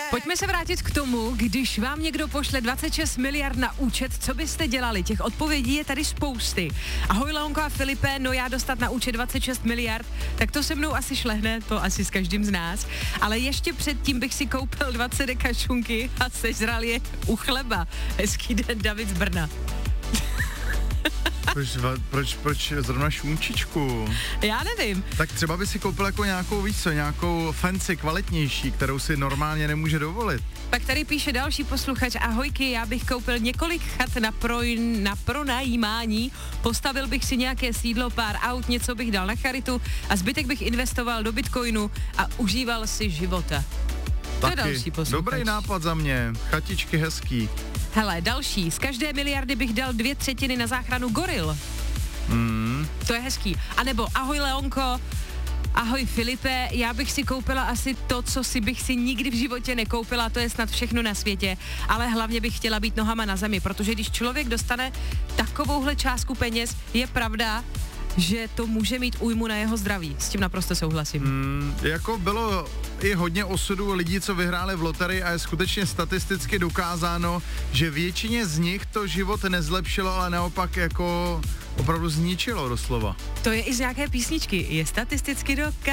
Pojďme se vrátit k tomu, když vám někdo pošle 26 miliard na účet, co byste dělali? Těch odpovědí je tady spousty. Ahoj Leonko a Filipe, no já dostat na účet 26 miliard, tak to se mnou asi šlehne, to asi s každým z nás. Ale ještě předtím bych si koupil 20 deka šunky a sežral je u chleba. Hezký den, David z Brna. Proč zrovna šunčičku? Já nevím. Tak třeba by si koupil jako nějakou, víc co, nějakou fancy, kvalitnější, kterou si normálně nemůže dovolit. Pak tady píše další posluchač, ahojky, já bych koupil několik chat na pronajímání, postavil bych si nějaké sídlo, pár aut, něco bych dal na charitu a zbytek bych investoval do bitcoinu a užíval si života. To je další posluchač. Dobrý nápad za mě, chatičky hezký. Hele, další, z každé miliardy bych dal 2/3 na záchranu goril. To je hezký. A nebo ahoj Leonko, ahoj Filipe, já bych si koupila asi to, co si bych si nikdy v životě nekoupila, to je snad všechno na světě, ale hlavně bych chtěla být nohama na zemi, protože když člověk dostane takovouhle částku peněz, je pravda, že to může mít újmu na jeho zdraví. S tím naprosto souhlasím. Jako bylo i hodně osudů lidí, co vyhráli v loterii a je skutečně statisticky dokázáno, že většině z nich to život nezlepšilo, ale naopak jako opravdu zničilo doslova. To je i z nějaké písničky. Je statisticky dokázáno.